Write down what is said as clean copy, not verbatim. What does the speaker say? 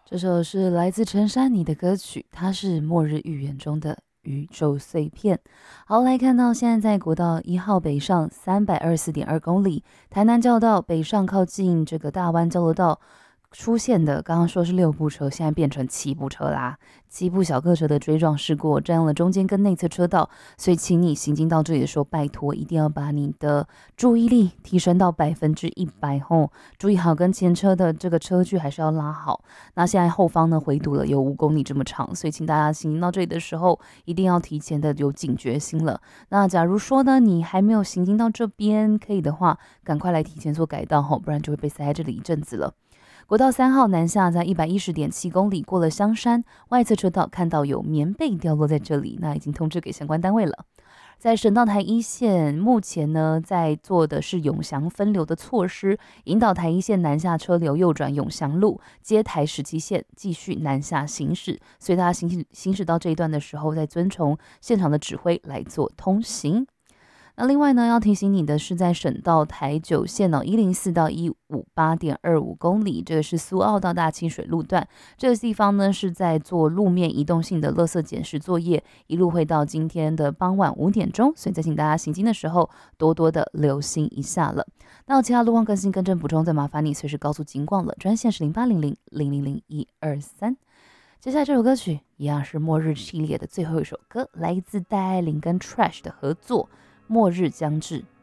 这首是来自陈珊妮的歌曲，它是《末日预言》中的宇宙碎片。好，来看到现在在国道1号北上324.2公里，台南交流道北上靠近这个大湾交流道出现的，刚刚说是6部车，现在变成7部车啦。7部小客车的追撞事故占用了中间跟内侧车道，所以请你行经到这里的时候，拜托一定要把你的注意力提升到100%吼，注意好跟前车的这个车距还是要拉好。那现在后方呢回堵了有5公里这么长，所以请大家行经到这里的时候，一定要提前的有警觉心了。那假如说呢，你还没有行经到这边，可以的话，赶快来提前做改道吼，不然就会被塞在这里一阵子了。国道3号南下在110.7公里，过了香山外侧车道，看到有棉被掉落在这里，那已经通知给相关单位了。在省道台一线，目前呢在做的是永祥分流的措施，引导台一线南下车流右转永祥路，接台17线继续南下行驶。所以大家行驶到这一段的时候，再遵从现场的指挥来做通行。那另外呢，要提醒你的是，在省道台9线104到158.25公里，这个是苏澳到大清水路段。这个地方呢是在做路面移动性的垃圾检视作业，一路会到今天的傍晚5点钟，所以再请大家行经的时候多多的留心一下了。那有其他路况更新更正补充，再麻烦你随时告诉警广了，专线是0800000123。接下来这首歌曲一样是末日系列的最后一首歌，来自戴爱玲跟 Trash 的合作。末日将至，